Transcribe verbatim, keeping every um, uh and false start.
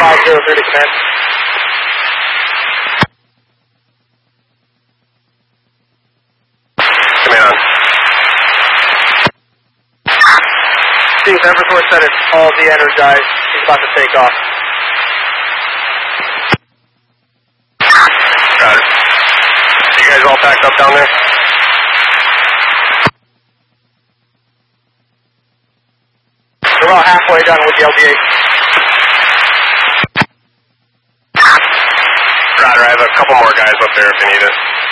five zero three to command. Command on. Steve, Eversource said it's all de-energized. He's about to take off. Got it. You guys all packed up down there? We're about halfway done with the L D A. Roger, I have a couple more guys up there if you need it.